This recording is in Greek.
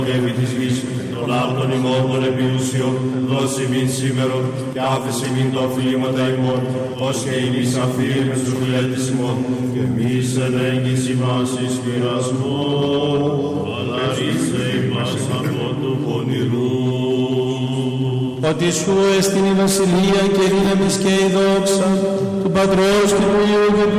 και επί της γης, των άρτων ημών των επιούσιων, δώσει μην σήμερον, και άφεση μην το αφήλματα ημών, ως και ημείς αφήλμες τους φιλέτης ημών, και εμείς εν έγκυς ημάς εις πειρασμόν, αλλά είσαι ημάς από του πονηρού. Ότι σου εστιν η βασιλεία και η δύναμις και η δόξα του Πατρός και του Υιού και του